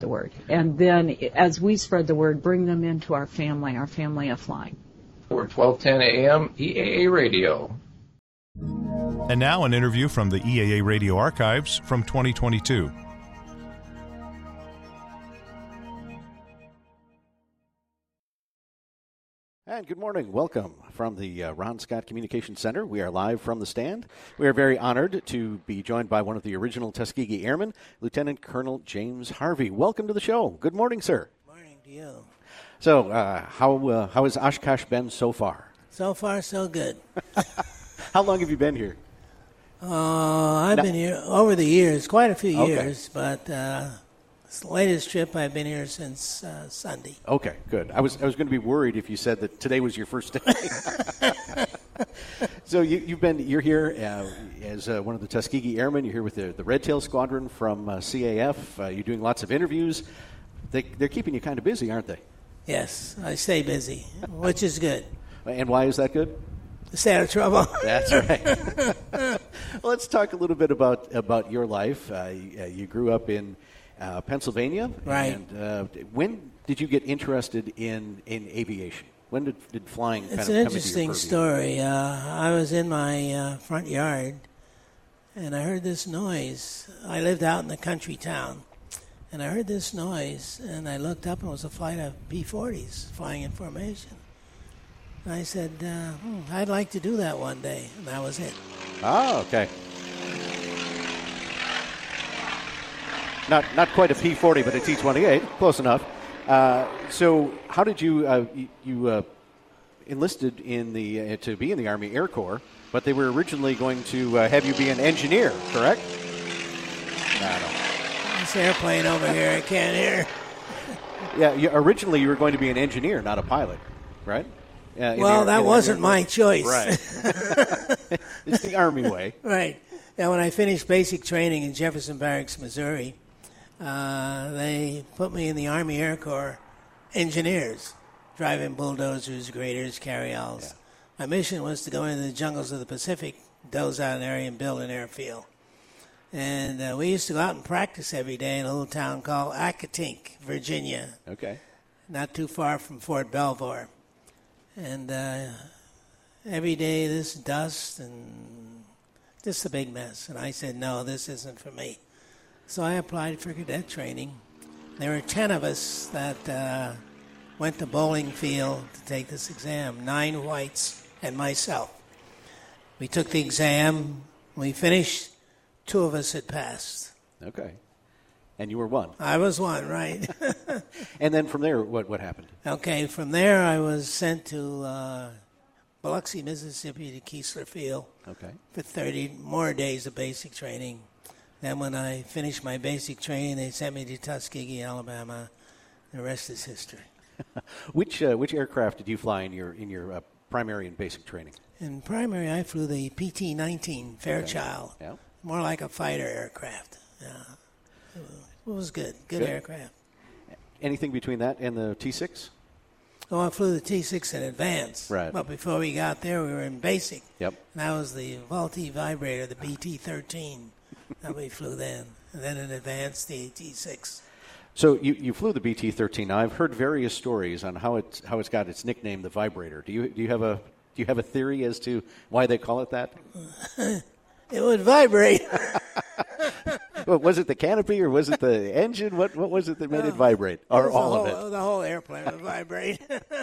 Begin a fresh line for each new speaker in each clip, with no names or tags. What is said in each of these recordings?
the word. And then as we spread the word, bring them into our family of flying.
For 1210 AM EAA Radio.
And now an interview from the EAA Radio archives from 2022.
And good morning. Welcome from the Ron Scott Communications Center. We are live from the stand. We are very honored to be joined by one of the original Tuskegee Airmen, Lieutenant Colonel James Harvey. Welcome to the show. Good morning, sir.
Morning to you.
So, how has Oshkosh been so far?
So far, so good.
How long have you been here?
I've been here over the years, quite a few years, but this latest trip I've been here since Sunday.
Okay, good. I was going to be worried if you said that today was your first day. So you're here as one of the Tuskegee Airmen. You're here with the Red Tail Squadron from CAF. You're doing lots of interviews. They're keeping you kind of busy, aren't they?
Yes, I stay busy, which is good.
And why is that good?
Stay out of trouble.
That's right. Well, let's talk a little bit about your life. You grew up in Pennsylvania.
Right.
And when did you get interested in aviation? When did flying kind of come into your purview?
It's an interesting story. I was in my front yard, and I heard this noise. I lived out in the country town, and I heard this noise, and I looked up, and it was a flight of P-40s flying in formation. And I said, I'd like to do that one day, and that was it.
Oh, okay. Not quite a P-40, but a T-28. Close enough. So how did you enlisted in to be in the Army Air Corps, but they were originally going to have you be an engineer, correct? No.
This airplane over here, I can't hear.
Yeah, originally you were going to be an engineer, not a pilot, right?
Well, that wasn't my choice.
Right. It's the Army way.
Right. Yeah, when I finished basic training in Jefferson Barracks, Missouri, they put me in the Army Air Corps engineers, driving bulldozers, graders, carryalls. Yeah. My mission was to go into the jungles of the Pacific, doze out an area, and build an airfield. And we used to go out and practice every day in a little town called Accotink, Virginia.
Okay.
Not too far from Fort Belvoir. And every day this dust and just a big mess. And I said, no, this isn't for me. So I applied for cadet training. There were 10 of us that went to Bowling Field to take this exam, 9 whites and myself. We took the exam. We finished. 2 of us had passed.
Okay. And you were one.
I was one, right.
And then from there, what happened?
Okay, from there I was sent to Biloxi, Mississippi to Keesler Field for 30 more days of basic training. Then when I finished my basic training, they sent me to Tuskegee, Alabama. The rest is history.
Which aircraft did you fly in your primary and basic training?
In primary, I flew the PT-19 Fairchild.
Okay. Yeah.
More like a fighter aircraft. Yeah. It was good. Good aircraft.
Anything between that and the T-6?
Oh, I flew the T-6 in advance.
Right.
But before we got there, we were in basic.
Yep.
And that was the Vultee vibrator, the BT-13 that we flew then. And then in advance, the T-6.
So you flew the BT-13. Now, I've heard various stories on how it's got its nickname, the vibrator. Do you have a theory as to why they call it that?
It would vibrate.
Well, was it the canopy or was it the engine? What was it that made it vibrate? Or all of it?
The whole airplane would vibrate.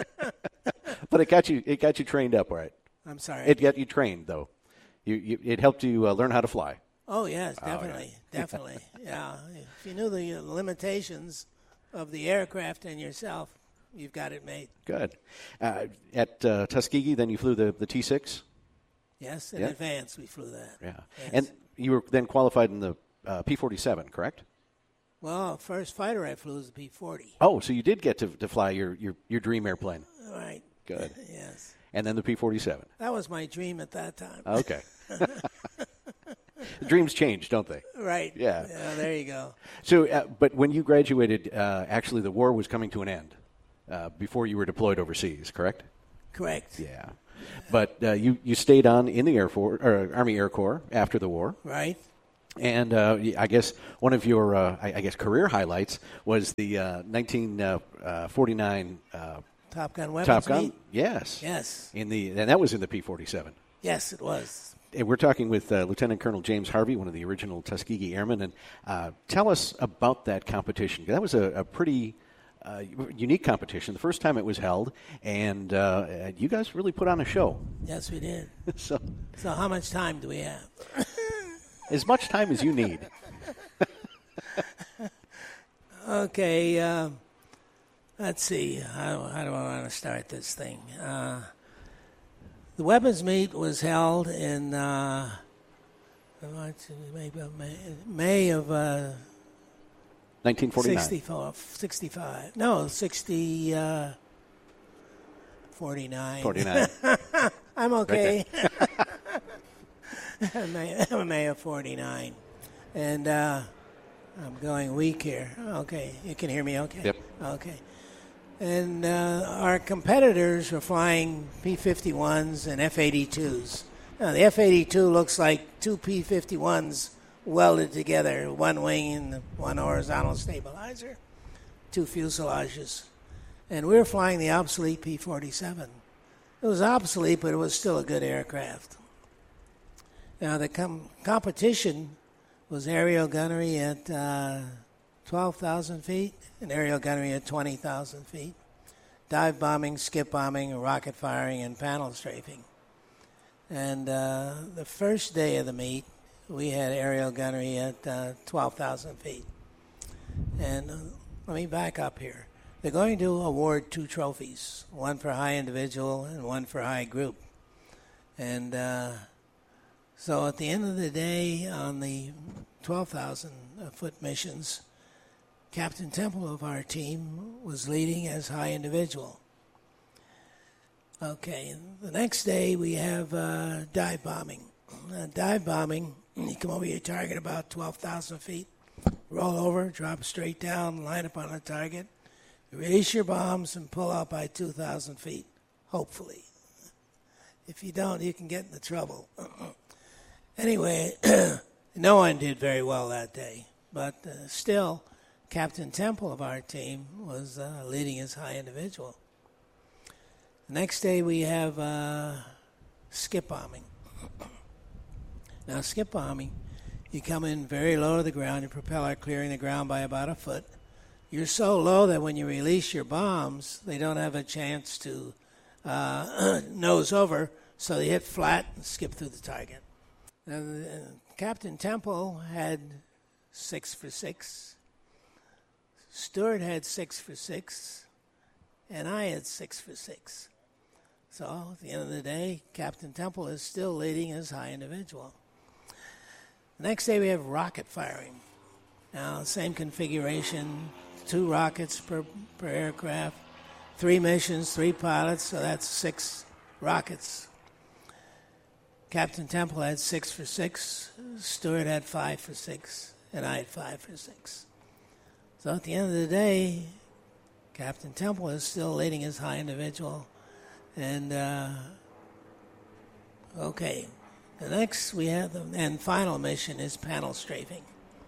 But it got you trained up, right?
I'm sorry.
It got you trained, though. It helped you learn how to fly.
Oh, yes, definitely.
Oh, yeah.
Definitely. Yeah. If you knew the limitations of the aircraft and yourself, you've got it made.
Good. At Tuskegee, then you flew the T-6?
Yes, in advance we flew that.
Yeah.
Yes.
And you were then qualified in the P-47, correct?
Well, first fighter I flew was the P-40.
Oh, so you did get to fly your dream airplane.
Right.
Good.
Yes.
And then the P-47.
That was my dream at that time.
Okay. Dreams change, don't they?
Right.
Yeah.
There you go.
So, but when you graduated, actually the war was coming to an end before you were deployed overseas, correct?
Correct.
Yeah. But you stayed on in the Air Force or Army Air Corps after the war.
Right.
And I guess one of your, career highlights was the 1949
Top Gun weapons
Top Gun.
meet?
Yes.
Yes.
And that was in the P-47.
Yes, it was.
And we're talking with Lieutenant Colonel James Harvey, one of the original Tuskegee Airmen. And tell us about that competition. That was a pretty unique competition, the first time it was held. And you guys really put on a show.
Yes, we did.
So
how much time do we have?
as much time as you need.
Okay, let's see. How do I want to start this thing? The weapons meet was held in May of
1949.
65. No, 49.
49.
I'm okay. May of 49. And I'm going weak here. Okay, you can hear me okay?
Yep.
Okay. And our competitors were flying P-51s and F-82s. Now, the F-82 looks like two P-51s welded together, one wing and one horizontal stabilizer, two fuselages. And we were flying the obsolete P-47. It was obsolete, but it was still a good aircraft. Now, the competition was aerial gunnery at 12,000 feet and aerial gunnery at 20,000 feet, dive bombing, skip bombing, rocket firing, and panel strafing. And the first day of the meet, we had aerial gunnery at 12,000 feet. And let me back up here. They're going to award 2 trophies, one for high individual and one for high group. And so at the end of the day, on the 12,000-foot missions, Captain Temple of our team was leading as high individual. Okay, the next day we have dive bombing. Dive bombing, you come over your target about 12,000 feet, roll over, drop straight down, line up on a target, release your bombs, and pull out by 2,000 feet, hopefully. If you don't, you can get into trouble. Anyway, no one did very well that day, but still, Captain Temple of our team was leading as high individual. The next day we have skip bombing. Now, skip bombing, you come in very low to the ground, your propeller clearing the ground by about a foot. You're so low that when you release your bombs, they don't have a chance to nose over, so they hit flat and skip through the target. Now, Captain Temple had 6 for 6. Stewart had 6 for 6, and I had 6 for 6. So at the end of the day, Captain Temple is still leading as high individual. The next day we have rocket firing. Now, same configuration, 2 rockets per aircraft, 3 missions, 3 pilots, so that's 6 rockets. Captain Temple had 6 for 6, Stewart had 5 for 6, and I had 5 for 6. So at the end of the day, Captain Temple is still leading his high individual. And, okay, the next we have, and final mission is panel strafing.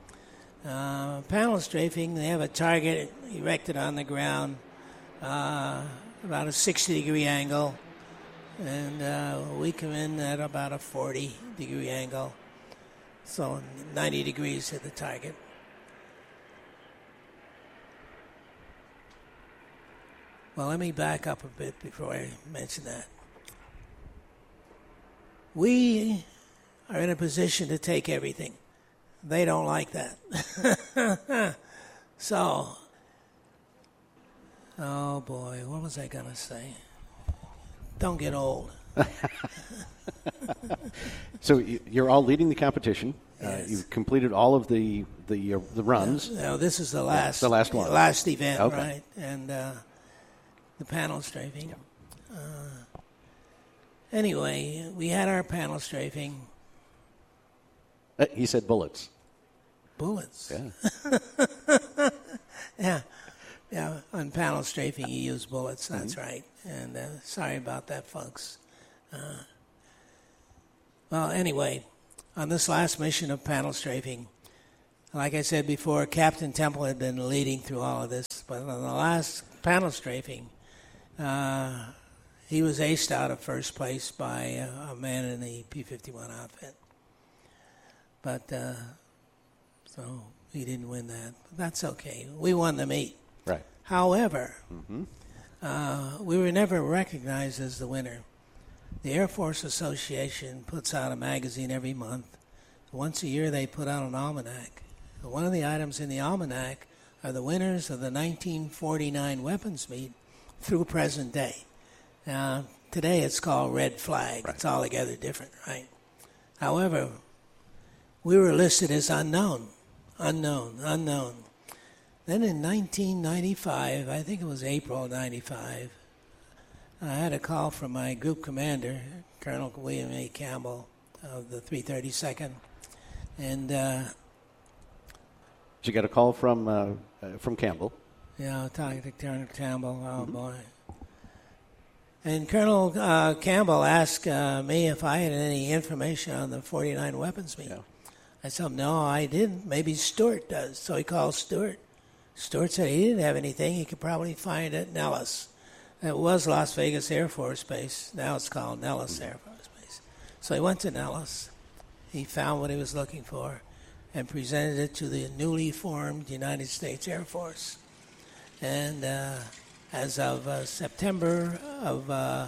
Panel strafing, they have a target erected on the ground, about a 60-degree angle, and we come in at about a 40-degree angle, so 90 degrees to the target. Well, let me back up a bit before I mention that. We are in a position to take everything. They don't like that. So, oh boy, what was I going to say? Don't get old.
So you're all leading the competition.
Yes.
You've completed all of the runs.
No, this is the last.
The last one.
The last event,
okay.
right? And the panel strafing. Anyway, we had our panel strafing.
He said bullets.
Bullets.
Yeah.
Yeah, on panel strafing you use bullets, that's right. And sorry about that, folks. Well, anyway, on this last mission of panel strafing, like I said before, Captain Temple had been leading through all of this, but on the last panel strafing, he was aced out of first place by a man in the P-51 outfit. But, so he didn't win that. But that's okay. We won the meet.
Right.
However, we were never recognized as the winner. The Air Force Association puts out a magazine every month. Once a year, they put out an almanac. One of the items in the almanac are the winners of the 1949 weapons meet through present day. Now, today it's called Red Flag. Right. It's altogether different, right? However, we were listed as unknown. Then in 1995, I think it was April 95, I had a call from my group commander, Colonel William A. Campbell of the 332nd, and
you got a call from Campbell?
Yeah, talking to Colonel Campbell. Oh boy! And Colonel Campbell asked me if I had any information on the 49 weapons meet. Yeah. I said, no, I didn't. Maybe Stuart does. So he called Stuart. Stuart said he didn't have anything. He could probably find it at Nellis. It was Las Vegas Air Force Base. Now it's called Nellis Air Force Base. So he went to Nellis. He found what he was looking for and presented it to the newly formed United States Air Force. And as of September of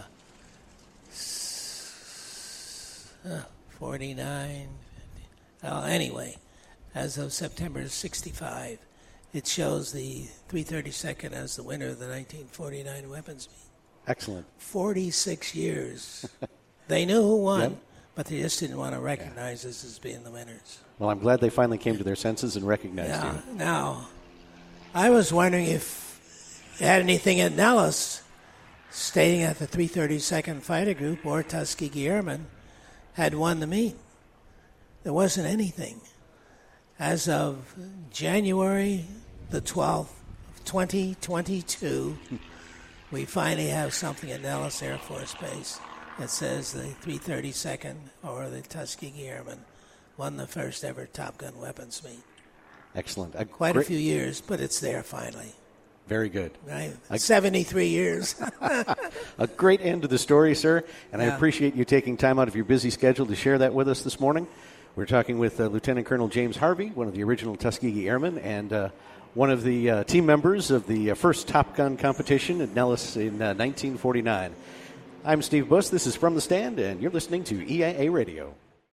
49, anyway, as of September 65, it shows the 332nd as the winner of the 1949 weapons meet.
Excellent.
46 years. They knew who won, but they just didn't want to recognize us as being the winners.
Well, I'm glad they finally came to their senses and recognized you.
Now, I was wondering if you had anything at Nellis stating that the 332nd Fighter Group or Tuskegee Airmen had won the meet. There wasn't anything. As of January the 12th of 2022, we finally have something at Nellis Air Force Base that says the 332nd or the Tuskegee Airmen won the first ever Top Gun weapons meet.
Excellent.
Quite a few years, but it's there finally.
Very good.
Right. 73 years.
A great end to the story, sir, and I appreciate you taking time out of your busy schedule to share that with us this morning. We're talking with Lieutenant Colonel James Harvey, one of the original Tuskegee Airmen, and one of the team members of the first Top Gun competition at Nellis in 1949. I'm Steve Buss. This is From the Stand, and you're listening to EAA Radio.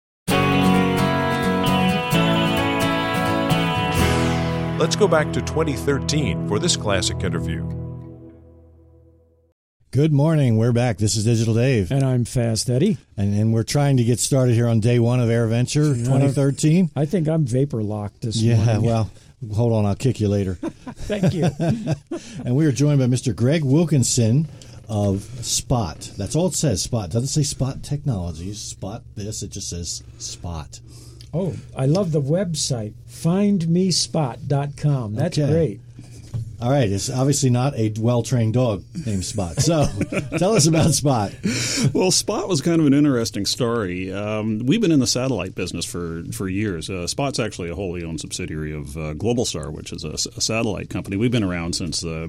Let's go back to 2013 for this classic interview.
Good morning. We're back. This is Digital Dave.
And I'm Fast Eddie.
And we're trying to get started here on day one of AirVenture 2013.
I think I'm vapor locked this morning.
Yeah, well, hold on. I'll kick you later.
Thank you.
And we are joined by Mr. Greg Wilkinson of Spot. That's all it says, Spot. It doesn't say Spot Technologies, Spot this. It just says Spot.
Oh, I love the website, findmespot.com. That's great.
All right, it's obviously not a well-trained dog named Spot. So tell us about Spot.
Well, Spot was kind of an interesting story. We've been in the satellite business for years. Spot's actually a wholly owned subsidiary of Globalstar, which is a satellite company. We've been around since the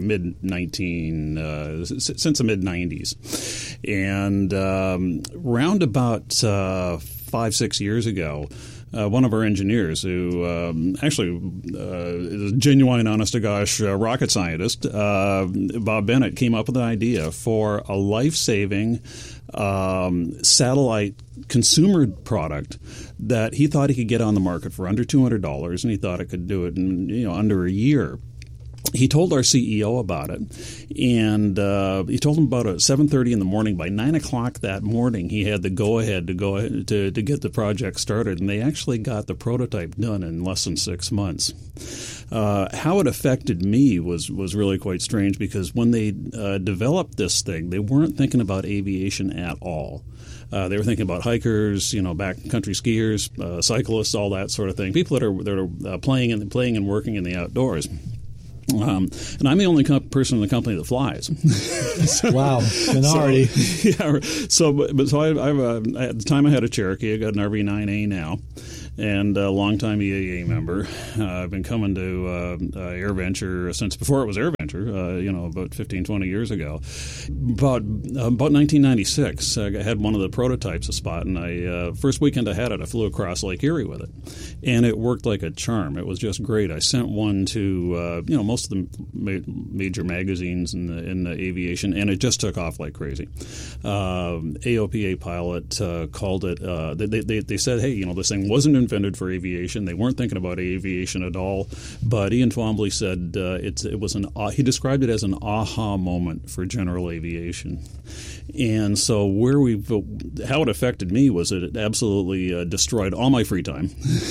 mid-90s. And round about 5-6 years ago, one of our engineers, who actually is a genuine, honest-to-gosh rocket scientist, Bob Bennett, came up with an idea for a life-saving satellite consumer product that he thought he could get on the market for under $200, and he thought it could do it in under a year. He told our CEO about it, and he told him about it at 7:30 in the morning. By 9 o'clock that morning, he had the go-ahead to get the project started, and they actually got the prototype done in less than 6 months. How it affected me was really quite strange, because when they developed this thing, they weren't thinking about aviation at all. They were thinking about hikers, backcountry skiers, cyclists, all that sort of thing. People that are playing and working in the outdoors. And I'm the only person in the company that flies.
Wow, minority.
So, at the time I had a Cherokee. I got an RV9A now, and a longtime EAA member. I've been coming to AirVenture since before it was AirVenture, about 15, 20 years ago. About 1996, I had one of the prototypes of Spot, and first weekend I had it, I flew across Lake Erie with it. And it worked like a charm. It was just great. I sent one to most of the major magazines in the aviation, and it just took off like crazy. AOPA pilot called it. They said, "Hey, this thing wasn't invented for aviation. They weren't thinking about aviation at all." But Ian Twombly said it was he described it as an aha moment for general aviation. And so how it affected me was that it absolutely destroyed all my free time.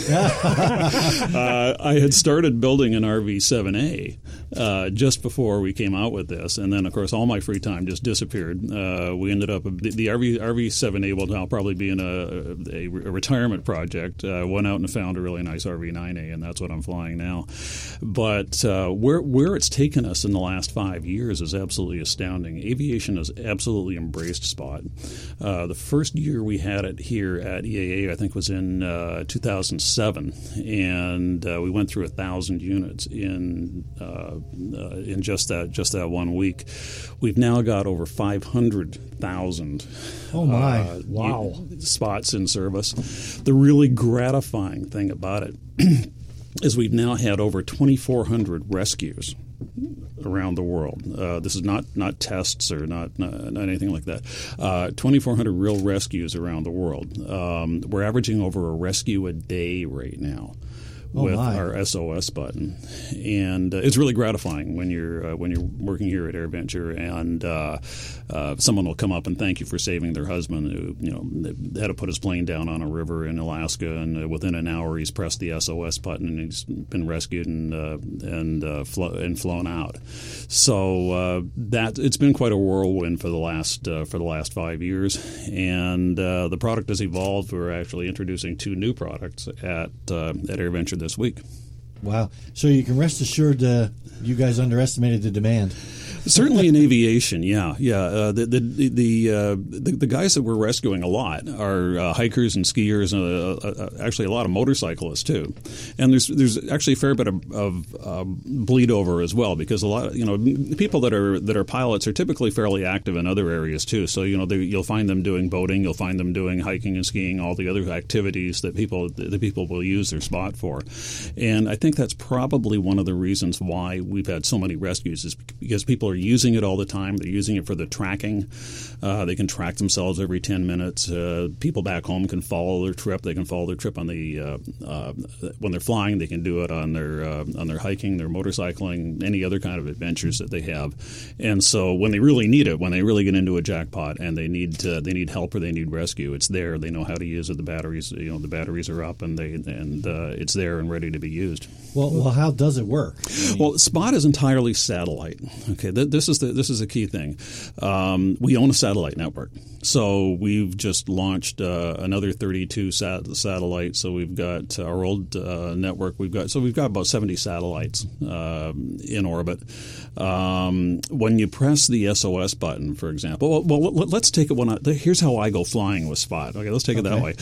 I had started building an RV-7A just before we came out with this, and then of course all my free time just disappeared. We ended up the RV-7A will now probably be in a retirement project. Went out and found a really nice RV-9A, and that's what I'm flying now. But where it's taken us in the last 5 years is absolutely astounding. Aviation has absolutely embraced Spot. The first year we had it here at EAA, I think, was in 2007, and we went through 1,000 units in just that 1 week. We've now got over 500,000.
Oh my!
Wow!
Spots in service. The really gratifying thing about it is we've now had over 2,400 rescues around the world. This is not tests or not anything like that. 2,400 real rescues around the world. We're averaging over a rescue a day right now with our SOS button, and it's really gratifying when you're working here at AirVenture and someone will come up and thank you for saving their husband who they had to put his plane down on a river in Alaska, and within an hour he's pressed the SOS button and he's been rescued and flown out. So that it's been quite a whirlwind for the last 5 years, and the product has evolved. We're actually introducing 2 new products at AirVenture this week.
Wow! So you can rest assured you guys underestimated the demand.
Certainly in aviation, yeah. The guys that we're rescuing a lot are hikers and skiers, and actually a lot of motorcyclists too. And there's actually a fair bit of bleed over as well, because a lot of people that are pilots are typically fairly active in other areas too. So you'll find them doing boating, you'll find them doing hiking and skiing, all the other activities that people will use their Spot for. And I think that's probably one of the reasons why we've had so many rescues, is because people are using it all the time. They're using it for the tracking. They can track themselves every 10 minutes. People back home can follow their trip. They can follow their trip on the when they're flying. They can do it on their hiking, their motorcycling, any other kind of adventures that they have. And so when they really need it, when they really get into a jackpot and they need help or they need rescue, it's there. They know how to use it. The batteries are up and it's there and ready to be used.
Well, how does it work?
Well, Spot is entirely satellite. Okay, this is a key thing. We own a satellite network, so we've just launched another 32 satellites. So we've got our old network. We've got about 70 satellites in orbit. When you press the SOS button, for example, well, let's take it here's how I go flying with Spot. Okay, let's take it that way.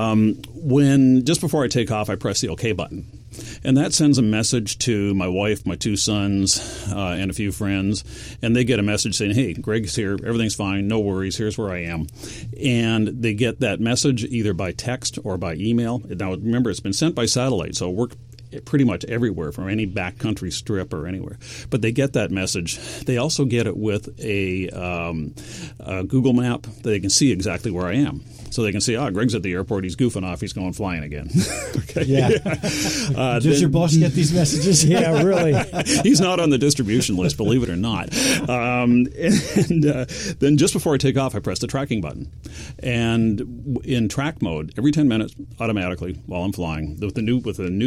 When just before I take off, I press the OK button. And that sends a message to my wife, my 2 sons, and a few friends, and they get a message saying, "Hey, Greg's here. Everything's fine. No worries. Here's where I am." And they get that message either by text or by email. Now, remember, it's been sent by satellite, so it worked pretty much everywhere from any backcountry strip or anywhere. But they get that message. They also get it with a Google map that they can see exactly where I am. So they can see, Greg's at the airport. He's goofing off. He's going flying again. Okay.
Yeah. Does your boss get these messages?
Yeah, really.
He's not on the distribution list, believe it or not. And then just before I take off, I press the tracking button. And in track mode, every 10 minutes, automatically, while I'm flying, with the new unit, we can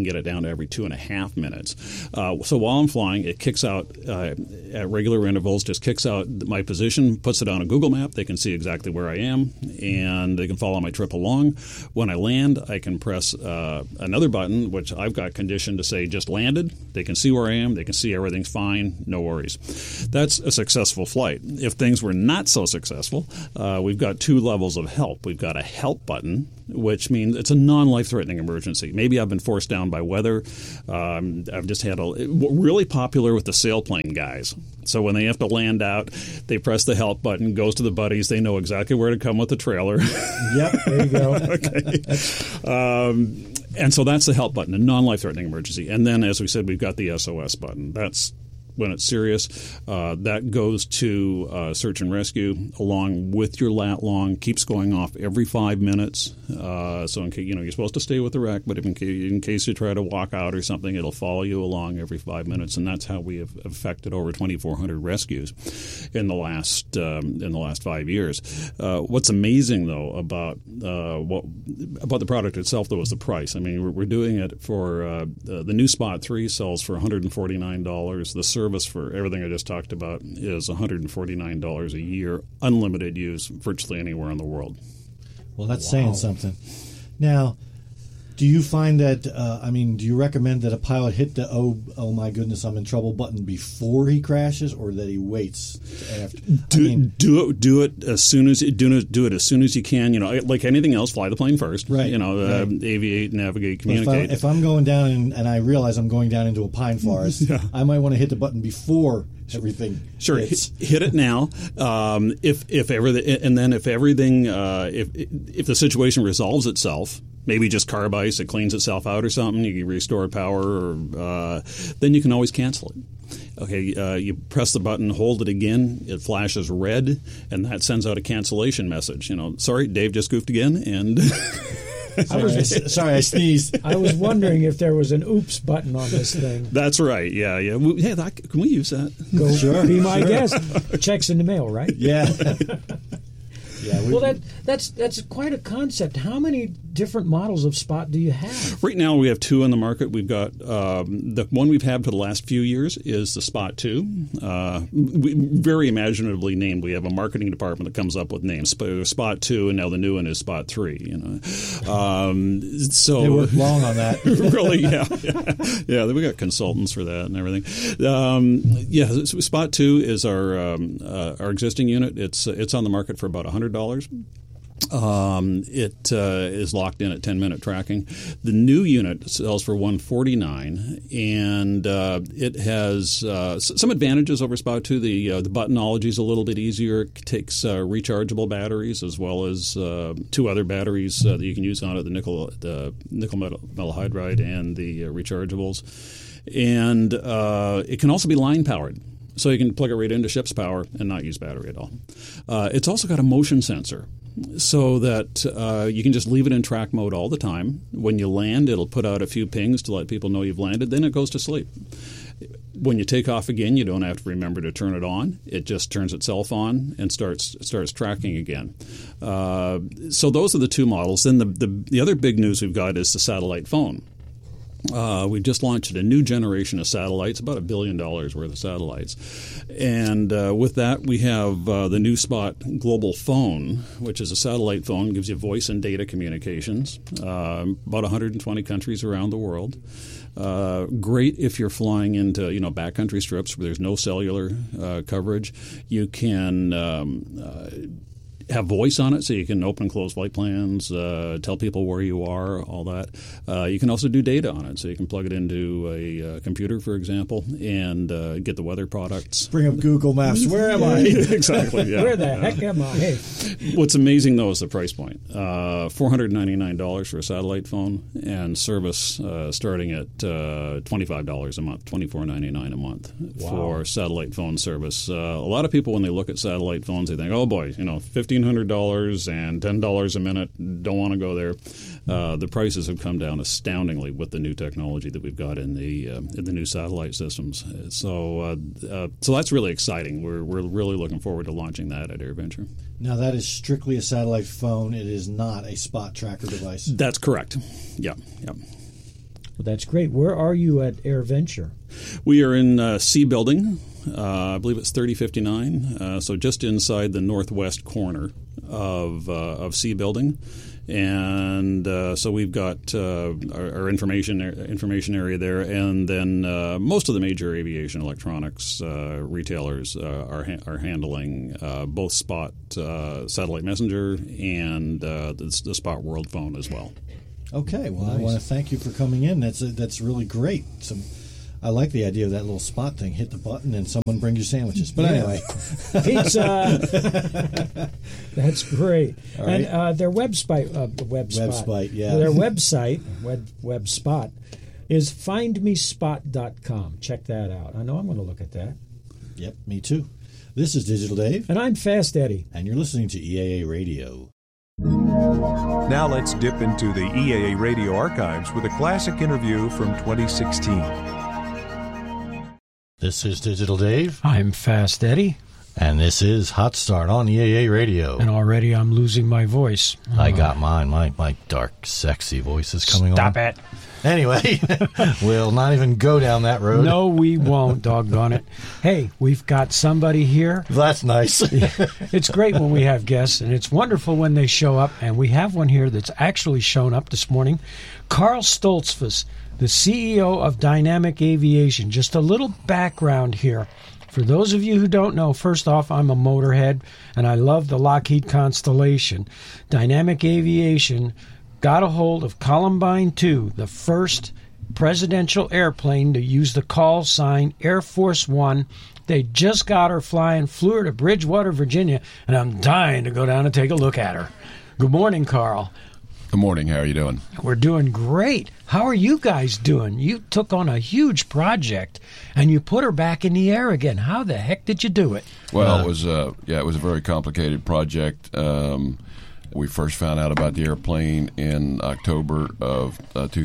can get it down to every 2.5 minutes. So while I'm flying, it kicks out at regular intervals, just kicks out my position, puts it on a Google map. They can see exactly where I am, and they can follow my trip along. When I land, I can press another button, which I've got conditioned to say just landed. They can see where I am. They can see everything's fine. No worries. That's a successful flight. If things were not so successful, we've got 2 levels of help. We've got a help button, which means it's a non-life-threatening emergency. Maybe I've been forced down by weather. I've just had really popular with the sailplane guys. So when they have to land out, they press the help button, goes to the buddies. They know exactly where to come with the trailer.
Yep, there you go.
Okay. And so that's the help button, a non-life-threatening emergency. And then, as we said, we've got the SOS button. That's when it's serious. That goes to search and rescue along with your lat long, keeps going off every 5 minutes. So in case, you're supposed to stay with the wreck, but in case you try to walk out or something, it'll follow you along every 5 minutes. And that's how we have affected over 2,400 rescues in the last 5 years. What's amazing though about the product itself though is the price. I mean, we're doing it for the new Spot 3 sells for $149. The service for everything I just talked about is $149 a year, unlimited use virtually anywhere in the world.
Well, that's saying something. Now, do you find that, do you recommend that a pilot hit the, oh my goodness, I'm in trouble button before he crashes, or that he waits after?
Do it as soon as you can. Like anything else, fly the plane first.
Right.
Aviate, navigate, communicate.
If I'm going down and I realize I'm going down into a pine forest, I might want to hit the button before everything.
Sure,
hits.
Hit it now. If the situation resolves itself, maybe just carb ice, it cleans itself out or something, you can restore power, or then you can always cancel it. Okay, you press the button, hold it again, it flashes red, and that sends out a cancellation message. Sorry, Dave just goofed again, and
Sorry, I sneezed.
I was wondering if there was an oops button on this thing.
That's right. Yeah. Hey, can we use that?
Go. Be my guest. Checks in the mail, right?
Yeah.
Well, that's quite a concept. How many different models of Spot do you have?
Right now, we have 2 on the market. We've got the one we've had for the last few years is the Spot 2. Very imaginatively named. We have a marketing department that comes up with names. Spot 2, and now the new one is Spot 3. So
they worked long on that.
Really, yeah. We got consultants for that and everything. Spot 2 is our existing unit. It's on the market for about $100. It is locked in at 10-minute tracking. The new unit sells for $149, and it has some advantages over Spot 2. The buttonology is a little bit easier. It takes rechargeable batteries as well as 2 other batteries that you can use on it: the nickel metal hydride and the rechargeables. And it can also be line powered. So you can plug it right into ship's power and not use battery at all. It's also got a motion sensor so that you can just leave it in track mode all the time. When you land, it'll put out a few pings to let people know you've landed. Then it goes to sleep. When you take off again, you don't have to remember to turn it on. It just turns itself on and starts tracking again. So those are the 2 models. Then the other big news we've got is the satellite phone. We've just launched a new generation of satellites, about $1 billion worth of satellites. And with that, we have the new Spot Global Phone, which is a satellite phone, gives you voice and data communications, about 120 countries around the world. Great if you're flying into backcountry strips where there's no cellular coverage. You can have voice on it, so you can open and close flight plans, tell people where you are, all that. You can also do data on it, so you can plug it into a computer, for example, and get the weather products.
Bring up Google Maps. Where am I?
Exactly. Yeah.
Where the heck am I?
What's amazing, though, is the price point. $499 for a satellite phone, and service starting at $25 a month, $24.99 a month for satellite phone service. A lot of people, when they look at satellite phones, they think, oh boy, $1,500 and $10 a minute. Don't want to go there. The prices have come down astoundingly with the new technology that we've got in the new satellite systems. So that's really exciting. We're really looking forward to launching that at AirVenture.
Now that is strictly a satellite phone. It is not a spot tracker device.
That's correct. Yeah.
Well, that's great. Where are you at AirVenture?
We are in C Building. I believe it's 3059, so just inside the northwest corner of C Building. And so we've got our information area there, and then most of the major aviation electronics retailers are handling both Spot Satellite Messenger and the Spot World Phone as well.
Okay, well, nice. I want to thank you for coming in. That's really great. I like the idea of that little Spot thing. Hit the button and someone brings you sandwiches. But anyway.
Pizza! That's great.
All right.
And their WebSpot,
yeah.
Their website, WebSpot, is findmespot.com. Check that out. I know I'm going to look at that.
Yep, me too. This is Digital Dave.
And I'm Fast Eddie.
And you're listening to EAA Radio.
Now let's dip into the EAA Radio archives with a classic interview from 2016.
This is Digital Dave.
I'm Fast Eddie.
And this is Hot Start on EAA Radio.
And already I'm losing my voice.
I got mine. My dark, sexy voice is coming on.
Stop it.
Anyway, we'll not even go down that road.
No, we won't, doggone it. Hey, we've got somebody here.
That's nice.
It's great when we have guests, and it's wonderful when they show up. And we have one here that's actually shown up this morning. Carl Stoltzfus, the CEO of Dynamic Aviation. Just a little background here. For those of you who don't know, first off, I'm a motorhead, and I love the Lockheed Constellation. Dynamic Aviation got a hold of Columbine 2, the first presidential airplane to use the call sign Air Force One. They just got her flying, flew her to Bridgewater, Virginia, and I'm dying to go down and take a look at her. Good morning, Carl.
Good morning. How are you doing?
We're doing great. How are you guys doing? You took on a huge project, and you put her back in the air again. How the heck did you do it?
Well, it was a very complicated project. We first found out about the airplane in October of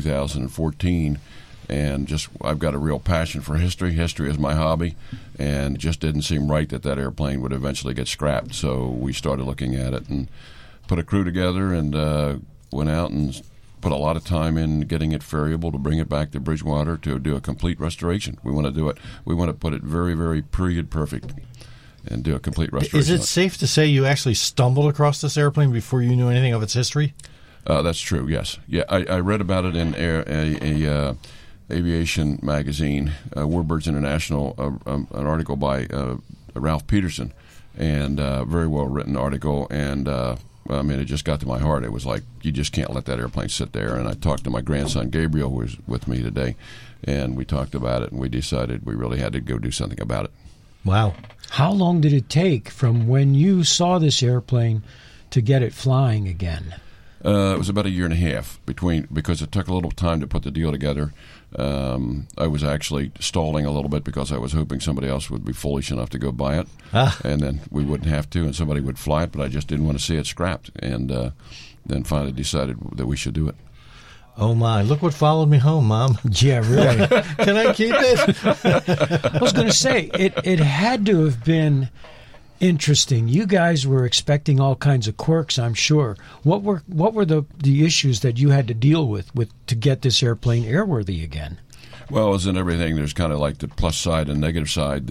2014, and I've got a real passion for history. History is my hobby, and it just didn't seem right that airplane would eventually get scrapped. So we started looking at it and put a crew together and went out and put a lot of time in getting it ferryable to bring it back to Bridgewater to do a complete restoration. We want to do it. We want to put it very, very period perfect and do a complete restoration.
Is it safe to say you actually stumbled across this airplane before you knew anything of its history?
That's true, yes. Yeah, I read about it in a aviation magazine, Warbirds International, an article by Ralph Peterson, and very well-written article, and it just got to my heart. It was like, you just can't let that airplane sit there. And I talked to my grandson, Gabriel, who was with me today, and we talked about it, and we decided we really had to go do something about it.
Wow.
How long did it take from when you saw this airplane to get it flying again?
It was about a year and a half because it took a little time to put the deal together. I was actually stalling a little bit because I was hoping somebody else would be foolish enough to go buy it, and then we wouldn't have to, and somebody would fly it, but I just didn't want to see it scrapped, and then finally decided that we should do it.
Oh, my. Look what followed me home, Mom.
Yeah, really.
Can I keep it?
I was going to say, it had to have been interesting. You guys were expecting all kinds of quirks, I'm sure. What were the issues that you had to deal with to get this airplane airworthy again?
Well, as in everything, there's kind of like the plus side and negative side.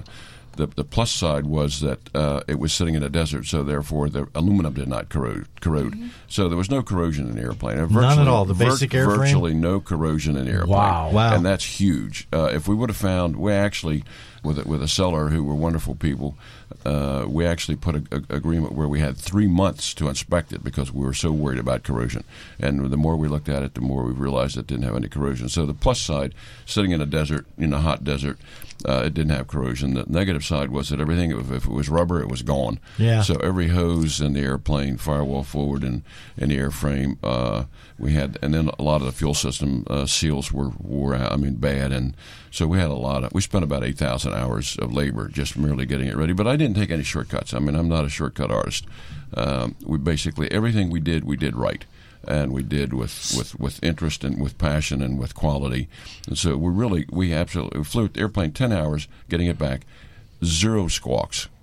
The plus side was that it was sitting in a desert, so therefore the aluminum did not corrode. Mm-hmm. So there was no corrosion in the airplane.
None at all. The basic airframe?
Virtually no corrosion in the airplane.
Wow.
And that's huge. If we would have found, we actually, with a seller who were wonderful people, we actually put an agreement where we had 3 months to inspect it because we were so worried about corrosion. And the more we looked at it, the more we realized it didn't have any corrosion. So the plus side, sitting in a desert, in a hot desert, it didn't have corrosion. The negative side was that everything, if it was rubber, it was gone.
Yeah.
So every hose in the airplane, firewall forward and the airframe, we had, and then a lot of the fuel system seals were out, bad. And so we had we spent about 8,000 hours of labor just merely getting it ready. But I didn't take any shortcuts. I'm not a shortcut artist. We basically, everything we did right. And we did with interest and with passion and with quality. And so we absolutely flew the airplane 10 hours, getting it back, 0 squawks.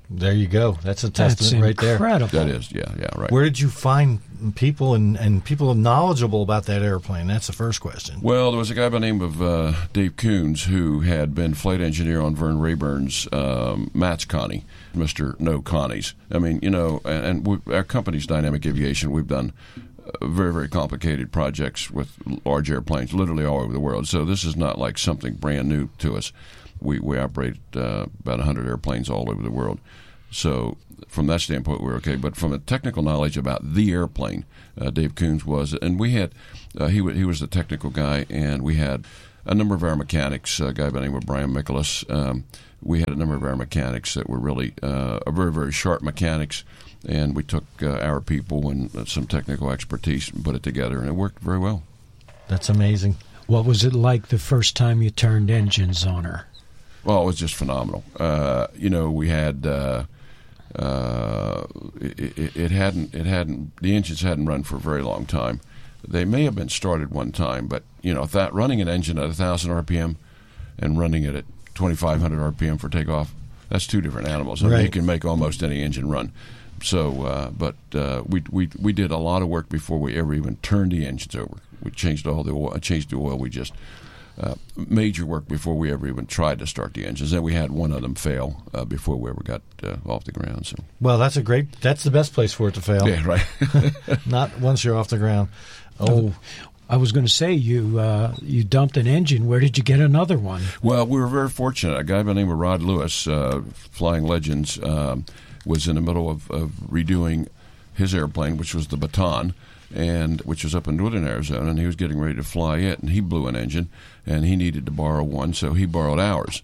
There you go. That's a testament right there.
Incredible.
That is, yeah, right.
Where did you find people and people knowledgeable about that airplane? That's the first question.
Well, there was a guy by the name of Dave Coons who had been flight engineer on Vern Rayburn's Matt's Connie, Mr. No Connies. I mean, our company's Dynamic Aviation. We've done very, very complicated projects with large airplanes, literally all over the world. So this is not like something brand new to us. We operate about 100 airplanes all over the world. So from that standpoint, we're okay. But from a technical knowledge about the airplane, Dave Coons was, and we had, he was the technical guy, and we had a number of our mechanics, a guy by the name of Brian Michaelis. We had a number of our mechanics that were really very, very sharp mechanics, and we took our people and some technical expertise and put it together, and it worked very well.
That's amazing.
What was it like the first time you turned engines on her?
Well, it was just phenomenal. We had the engines hadn't run for a very long time. They may have been started one time, but running an engine at 1,000 RPM and running it at 2,500 RPM for takeoff, that's two different animals. I mean, you can make almost any engine run. So, we did a lot of work before we ever even turned the engines over. We changed all the oil. Changed the oil. We just major work before we ever even tried to start the engines. Then we had one of them fail before we ever got off the ground. So,
well, that's the best place for it to fail.
Yeah, right.
Not once you're off the ground. Oh,
I was going to say you dumped an engine. Where did you get another one?
Well, we were very fortunate. A guy by the name of Rod Lewis, Flying Legends, was in the middle of redoing his airplane, which was the Baton, and which was up in northern Arizona, and he was getting ready to fly it, and he blew an engine, and he needed to borrow one, so he borrowed ours.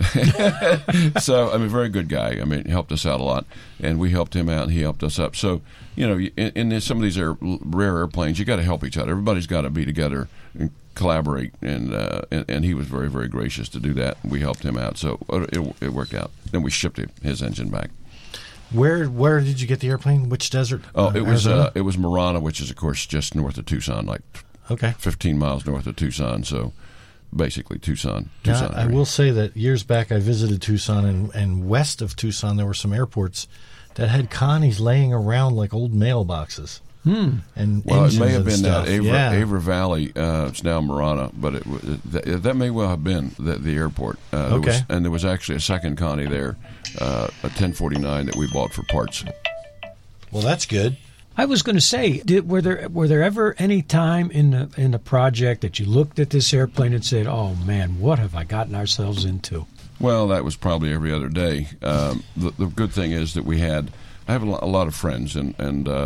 So, I mean, very good guy. I mean, he helped us out a lot, and we helped him out, and he helped us up. So, in some of these rare airplanes, you got to help each other. Everybody's got to be together and collaborate, and he was very, very gracious to do that. We helped him out, so it worked out. Then we shipped his engine back.
Where did you get the airplane? Which desert?
Oh, it was Marana, which is of course just north of Tucson, like 15 miles north of Tucson. So basically Tucson.
Now, I will say that years back I visited Tucson, and west of Tucson there were some airports that had Connies laying around like old mailboxes. And
it may have been
stuff.
that Avra Valley. It's now Marana, but that may well have been the airport. There was actually a second Connie there, a 1049 that we bought for parts.
Well, that's good.
I was going to say, were there ever any time in the project that you looked at this airplane and said, "Oh man, what have I gotten ourselves into"?
Well, that was probably every other day. The good thing is that I have a lot of friends and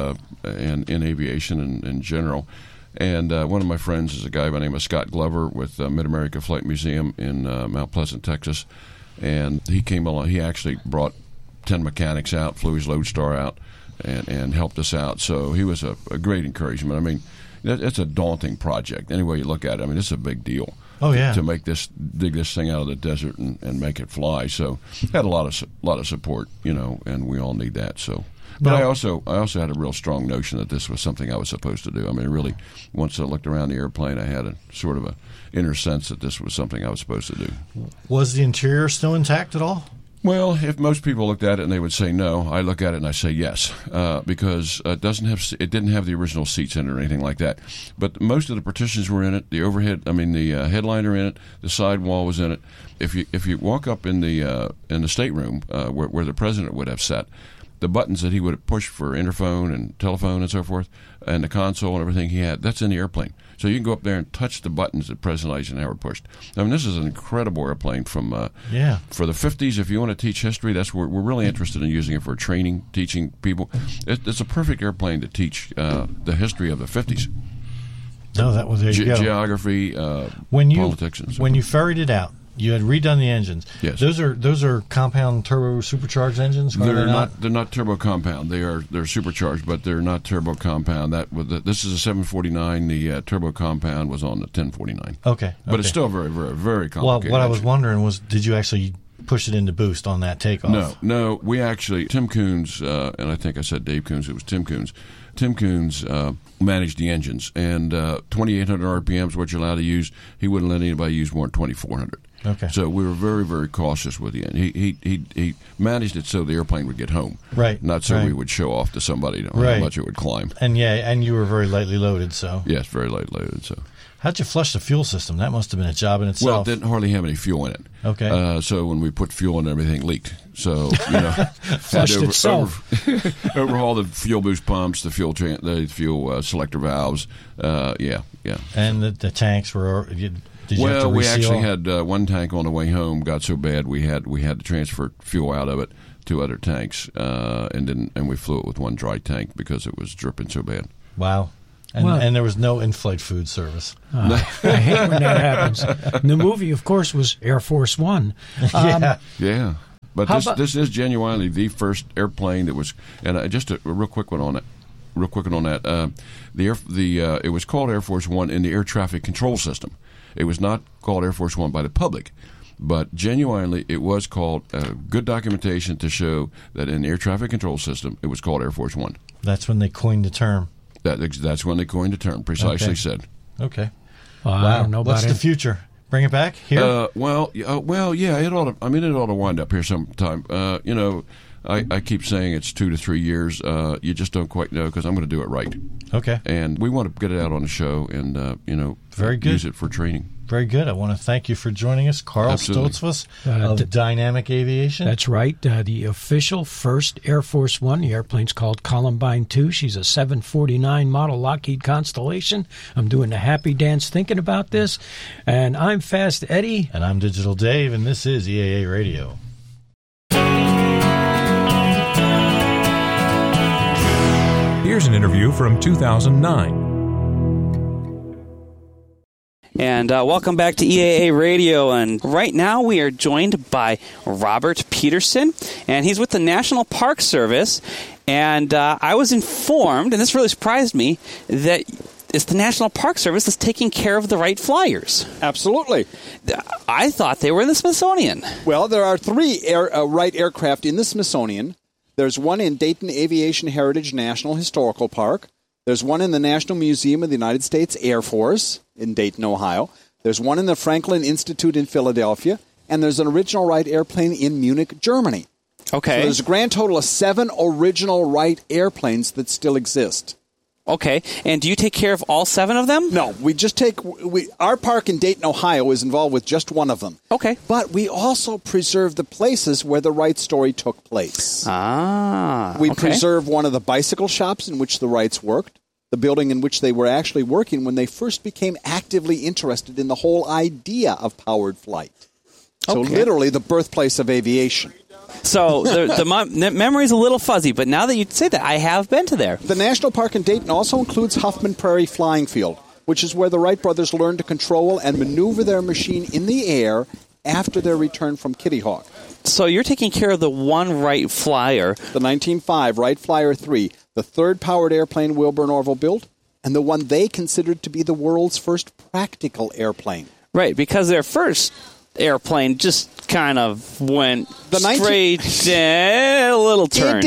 in aviation and in general. And one of my friends is a guy by the name of Scott Glover with Mid-America Flight Museum in Mount Pleasant, Texas. And he came along. He actually brought 10 mechanics out, flew his Lodestar out, and helped us out. So he was a great encouragement. I mean, it's a daunting project. Any way you look at it, I mean, it's a big deal.
Oh yeah,
to dig this thing out of the desert and make it fly. So had a lot of support, and we all need that. So, but I also had a real strong notion that this was something I was supposed to do. I mean, really, once I looked around the airplane, I had a sort of a inner sense that this was something I was supposed to do.
Was the interior still intact at all?
Well, if most people looked at it and they would say no, I look at it and I say yes, because it didn't have the original seats in it or anything like that. But most of the partitions were in it. The headliner in it. The sidewall was in it. If you walk up in the stateroom where the president would have sat, the buttons that he would have pushed for interphone and telephone and so forth, and the console and everything he had, that's in the airplane. So you can go up there and touch the buttons that President Eisenhower pushed. I mean, this is an incredible airplane from for the 50s. If you want to teach history, that's where we're really interested in using it for training, teaching people. It's a perfect airplane to teach the history of the 50s.
No, that was
geography, politics, and so
when you ferried it out. You had redone the engines.
Yes,
those are compound turbo supercharged engines.
They're not turbo compound. They're supercharged, but they're not turbo compound. This is a 749. The turbo compound was on the 1049.
Okay,
but it's still very, very, very complicated.
Well, what I was wondering was, did you actually push it into boost on that takeoff?
No. We actually, Tim Coons, and I think I said Dave Coons. It was Tim Coons. Tim Coons managed the engines, and 2,800 RPMs what you're allowed to use. He wouldn't let anybody use more than 2,400.
Okay.
So we were very, very cautious with the end. He managed it so the airplane would get home.
Right.
Not so
right.
we would show off to somebody how
Right.
much it would climb.
And you were very lightly loaded, so.
Yes, very lightly loaded. So.
How'd you flush the fuel system? That must have been a job in itself.
Well, it didn't hardly have any fuel in it.
Okay.
So when we put fuel in, everything leaked. So
Flushed itself.
Overhaul the fuel boost pumps, the fuel selector valves. Yeah.
And the tanks were. Did you have to
we
reseal?
actually had one tank on the way home got so bad we had to transfer fuel out of it to other tanks, and we flew it with one dry tank because it was dripping so bad.
Wow. And there was no in-flight food service.
I hate when that happens. And the movie, of course, was Air Force One.
Yeah. But this is genuinely the first airplane that was, and just a real quick one on it. It was called Air Force One in the air traffic control system. It was not called Air Force One by the public, but genuinely it was called good documentation to show that in the air traffic control system it was called Air Force One.
That's when they coined the term.
That's when they coined the term. Precisely said.
Okay.
Wow. I don't know about
What's the future? Bring it back here.
Well, yeah. It ought to wind up here sometime. I keep saying it's 2 to 3 years. You just don't quite know because I'm going to do it right.
Okay.
And we want to get it out on the show and
very good.
Use it for training.
Very good. I want to thank you for joining us, Carl Stoltzfus of Dynamic Aviation.
That's right. The official first Air Force One. The airplane's called Columbine 2. She's a 749 model Lockheed Constellation. I'm doing the happy dance thinking about this. And I'm Fast Eddie.
And I'm Digital Dave, and this is EAA Radio.
Here's an interview from 2009.
And welcome back to EAA Radio. And right now we are joined by Robert Peterson, and he's with the National Park Service. And I was informed, and this really surprised me, that it's the National Park Service that's taking care of the Wright Flyers.
Absolutely.
I thought they were in the Smithsonian.
Well, there are 3 Wright aircraft in the Smithsonian. There's one in Dayton Aviation Heritage National Historical Park. There's one in the National Museum of the United States Air Force in Dayton, Ohio. There's one in the Franklin Institute in Philadelphia. And there's an original Wright airplane in Munich, Germany.
Okay.
So there's a grand total of 7 original Wright airplanes that still exist.
Okay. And do you take care of all 7 of them?
No. We just our park in Dayton, Ohio is involved with just one of them.
Okay.
But we also preserve the places where the Wright story took place. We preserve one of the bicycle shops in which the Wrights worked, the building in which they were actually working when they first became actively interested in the whole idea of powered flight. So literally the birthplace of aviation.
So the memory's a little fuzzy, but now that you say that, I have been to there.
The National Park in Dayton also includes Huffman Prairie Flying Field, which is where the Wright brothers learned to control and maneuver their machine in the air after their return from Kitty Hawk.
So you're taking care of the one Wright Flyer.
The 1905 Wright Flyer 3, the third powered airplane Wilbur and Orville built, and the one they considered to be the world's first practical airplane.
Right, because their first airplane just kind of went straight a little turns.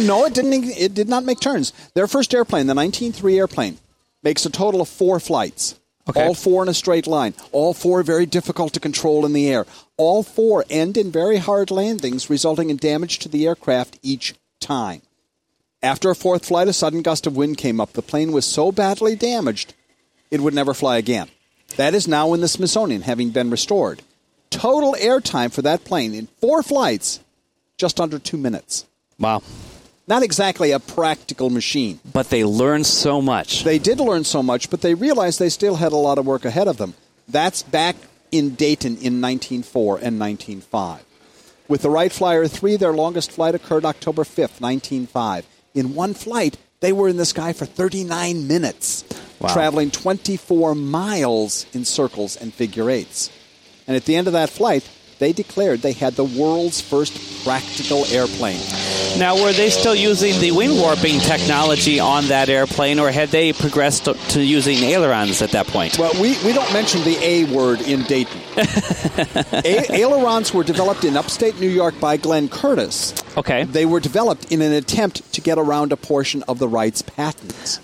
It did not make turns. Their first airplane, the 1903 airplane, makes a total of 4 flights. Okay. All 4 in a straight line. All 4 very difficult to control in the air. All 4 end in very hard landings, resulting in damage to the aircraft each time. After a 4th flight, a sudden gust of wind came up. The plane was so badly damaged, it would never fly again. That is now in the Smithsonian, having been restored. Total airtime for that plane in 4 flights, just under 2 minutes.
Wow.
Not exactly a practical machine.
But they learned so much.
They did learn so much, but they realized they still had a lot of work ahead of them. That's back in Dayton in 1904 and 1905. With the Wright Flyer 3, their longest flight occurred October 5th, 1905. In one flight, they were in the sky for 39 minutes, traveling 24 miles in circles and figure eights. And at the end of that flight, they declared they had the world's first practical airplane.
Now, were they still using the wing warping technology on that airplane, or had they progressed to using ailerons at that point?
Well, we don't mention the A word in Dayton. Ailerons were developed in upstate New York by Glenn Curtiss.
Okay.
They were developed in an attempt to get around a portion of the Wrights' patents.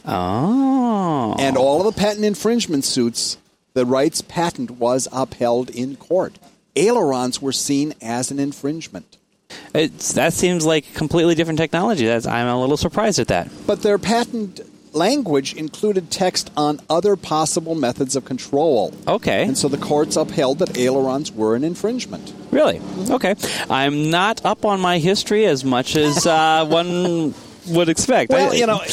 Oh.
And all of the patent infringement suits, the Wrights' patent was upheld in court. ailerons were seen as an infringement.
That seems like completely different technology. I'm a little surprised at that.
But their patent language included text on other possible methods of control.
Okay.
And so the courts upheld that ailerons were an infringement.
Really? Okay. I'm not up on my history as much as one would expect.
Well,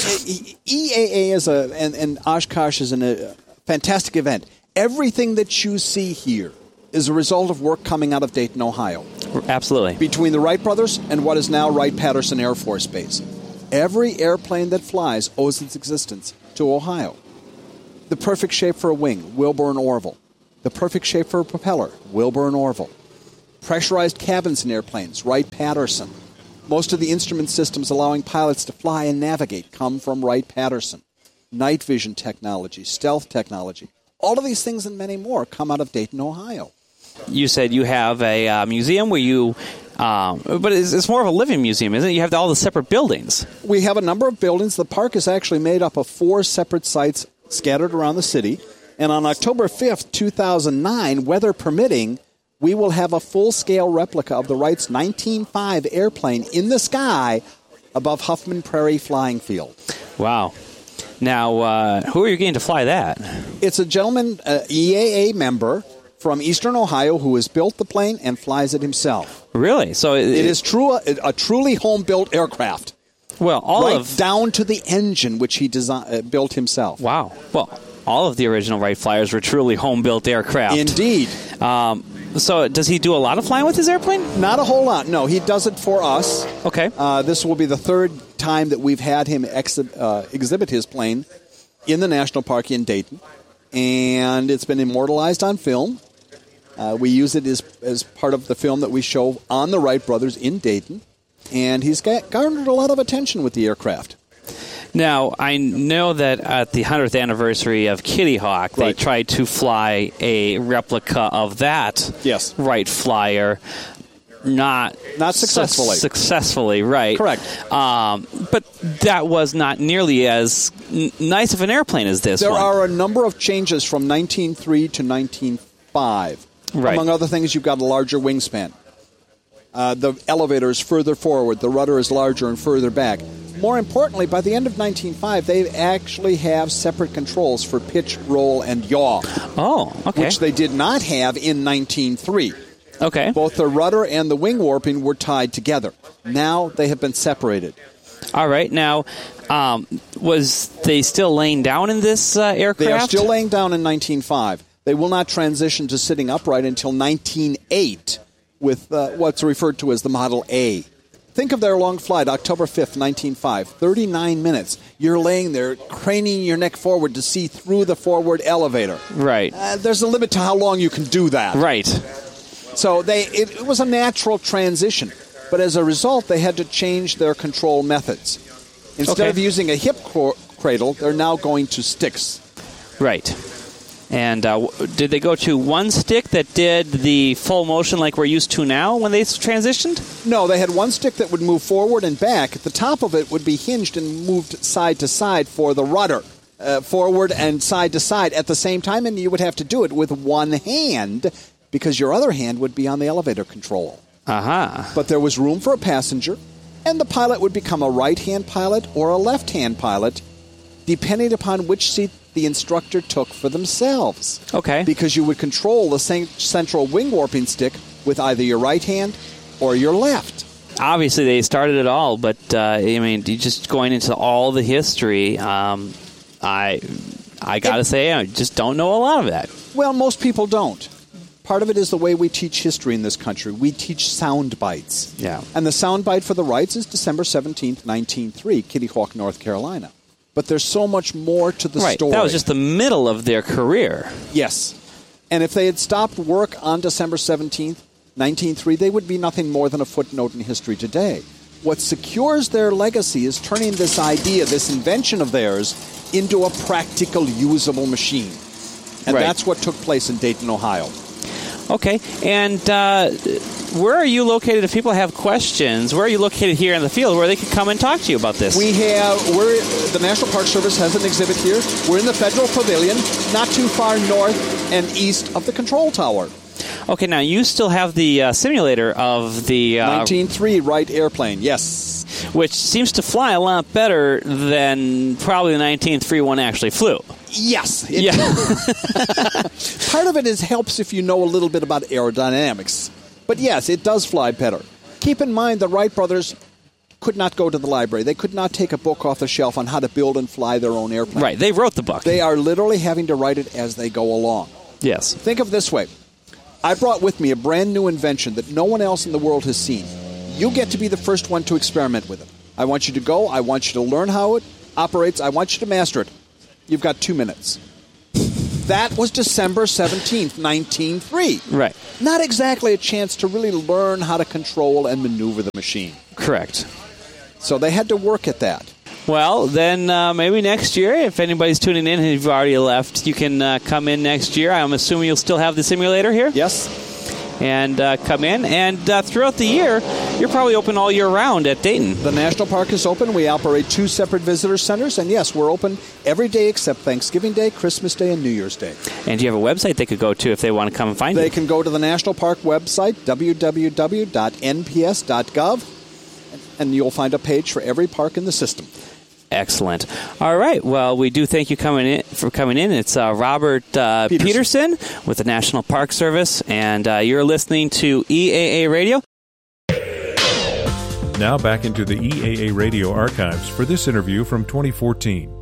EAA is and Oshkosh is a fantastic event. Everything that you see here is a result of work coming out of Dayton, Ohio.
Absolutely.
Between the Wright brothers and what is now Wright-Patterson Air Force Base. Every airplane that flies owes its existence to Ohio. The perfect shape for a wing, Wilbur and Orville. The perfect shape for a propeller, Wilbur and Orville. Pressurized cabins in airplanes, Wright-Patterson. Most of the instrument systems allowing pilots to fly and navigate come from Wright-Patterson. Night vision technology, stealth technology. All of these things and many more come out of Dayton, Ohio.
You said you have a museum where you... but it's more of a living museum, isn't it? You have all the separate buildings.
We have a number of buildings. The park is actually made up of 4 separate sites scattered around the city. And on October 5th, 2009, weather permitting, we will have a full-scale replica of the Wright's 1905 airplane in the sky above Huffman Prairie Flying Field.
Wow. Now, who are you getting to fly that?
It's a gentleman, EAA member from Eastern Ohio, who has built the plane and flies it himself.
Really? So
it is a truly home-built aircraft.
Well,
down to the engine, which he built himself.
Wow. Well, all of the original Wright flyers were truly home-built aircraft.
Indeed.
So does he do a lot of flying with his airplane?
Not a whole lot. No, he does it for us.
Okay.
This will be the 3rd time that we've had him exhibit his plane in the National Park in Dayton. And it's been immortalized on film. We use it as part of the film that we show on the Wright brothers in Dayton. And he's garnered a lot of attention with the aircraft.
Now, I know that at the 100th anniversary of Kitty Hawk, they tried to fly a replica of that Wright flyer. Not
successfully.
Successfully, right.
Correct.
But that was not nearly as nice of an airplane as this one.
There are a number of changes from 1903 to 1905.
Right.
Among other things, you've got a larger wingspan. The elevator is further forward. The rudder is larger and further back. More importantly, by the end of 1905, they actually have separate controls for pitch, roll, and yaw.
Oh, okay.
Which they did not have in 1903.
Okay.
Both the rudder and the wing warping were tied together. Now they have been separated.
All right. Now, was they still laying down in this aircraft?
They are still laying down in 1905. They will not transition to sitting upright until 1908 with what's referred to as the Model A. Think of their long flight, October 5th, 1905, 39 minutes. You're laying there, craning your neck forward to see through the forward elevator.
Right.
There's a limit to how long you can do that.
Right.
So it was a natural transition. But as a result, they had to change their control methods. Instead of using a hip cradle, they're now going to sticks.
Right. And did they go to one stick that did the full motion like we're used to now when they transitioned?
No, they had one stick that would move forward and back. The top of it would be hinged and moved side to side for the rudder, forward and side to side at the same time, and you would have to do it with one hand because your other hand would be on the elevator control.
Uh-huh.
But there was room for a passenger, and the pilot would become a right-hand pilot or a left-hand pilot, depending upon which seat the instructor took for themselves.
Okay.
Because you would control the central wing warping stick with either your right hand or your left.
Obviously, they started it all, but, just going into all the history, I got to say, I just don't know a lot of that.
Well, most people don't. Part of it is the way we teach history in this country. We teach sound bites.
Yeah.
And the sound bite for the Wrights is December 17th, 1903, Kitty Hawk, North Carolina. But there's so much more to the story.
That was just the middle of their career.
Yes. And if they had stopped work on December 17th, 1903, they would be nothing more than a footnote in history today. What secures their legacy is turning this idea, this invention of theirs, into a practical, usable machine. And that's what took place in Dayton, Ohio.
Okay. And where are you located if people have questions? Where are you located here in the field where they can come and talk to you about this?
The National Park Service has an exhibit here. We're in the Federal Pavilion, not too far north and east of the control tower.
Okay, now you still have the simulator of the
19.3 Wright airplane, yes.
Which seems to fly a lot better than probably the 19.3 one actually flew.
Yes.
Yeah.
Part of it helps if you know a little bit about aerodynamics. But yes, it does fly better. Keep in mind the Wright brothers could not go to the library. They could not take a book off the shelf on how to build and fly their own airplane.
Right, they wrote the book.
They are literally having to write it as they go along.
Yes.
Think of it this way. I brought with me a brand new invention that no one else in the world has seen. You get to be the first one to experiment with it. I want you to go. I want you to learn how it operates. I want you to master it. You've got 2 minutes. That was December 17th, 1903.
Right.
Not exactly a chance to really learn how to control and maneuver the machine.
Correct.
So they had to work at that.
Well, then maybe next year, if anybody's tuning in and you've already left, you can come in next year. I'm assuming you'll still have the simulator here?
Yes.
And come in. And throughout the year, you're probably open all year round at Dayton.
The National Park is open. We operate 2 separate visitor centers. And yes, we're open every day except Thanksgiving Day, Christmas Day, and New Year's Day.
And do you have a website they could go to if they want to come and find you?
They can go to the National Park website, www.nps.gov, and you'll find a page for every park in the system.
Excellent. All right. Well, we do thank you for coming in. It's Robert Peterson with the National Park Service, and you're listening to EAA Radio.
Now back into the EAA Radio archives for this interview from 2014.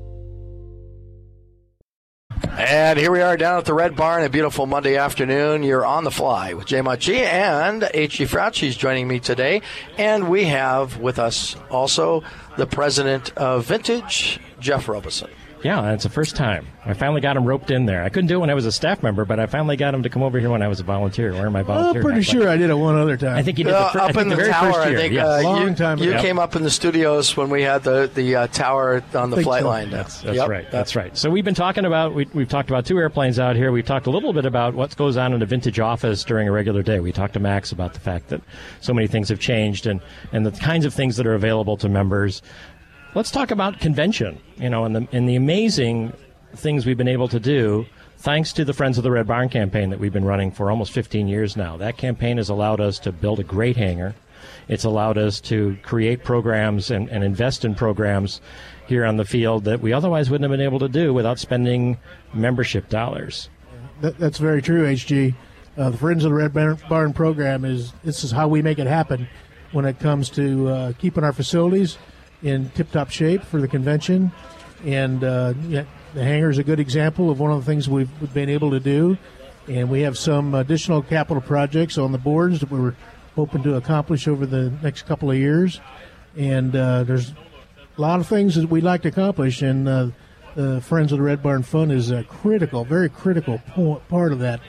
And here we are down at the Red Barn, a beautiful Monday afternoon. You're on the fly with Jay Machi and H.G. Frouch. He's joining me today. And we have with us also the president of Vintage, Jeff Robeson.
Yeah, it's the first time. I finally got him roped in there. I couldn't do it when I was a staff member, but I finally got him to come over here when I was a volunteer. Where my volunteer?
I'm pretty sure I did it one other time.
I think you did
up in the
very
tower.
First year.
I think
yes.
time
you
ago.
came up in the studios when we had the tower on the flight line.
That's right. That's right. So we've been talking about we've talked about 2 airplanes out here. We've talked a little bit about what goes on in a vintage office during a regular day. We talked to Max about the fact that so many things have changed and the kinds of things that are available to members. Let's talk about convention. And the amazing things we've been able to do thanks to the Friends of the Red Barn campaign that we've been running for almost 15 years now. That campaign has allowed us to build a great hangar. It's allowed us to create programs and invest in programs here on the field that we otherwise wouldn't have been able to do without spending membership dollars.
That's very true, HG. The Friends of the Red Barn program this is how we make it happen when it comes to keeping our facilities in tip-top shape for the convention. And the hangar is a good example of one of the things we've been able to do. And we have some additional capital projects on the boards that we're hoping to accomplish over the next couple of years. And there's a lot of things that we'd like to accomplish. And the Friends of the Red Barn Fund is a very critical part of that